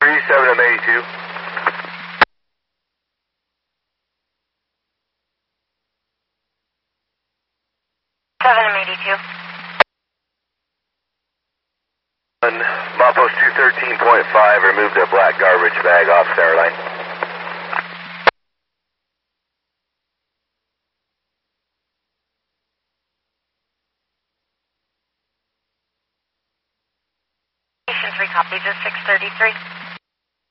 37 of 82. 7 of 82. Mapos 213.5, remove the black garbage bag off center line. Station 3 copies is 633.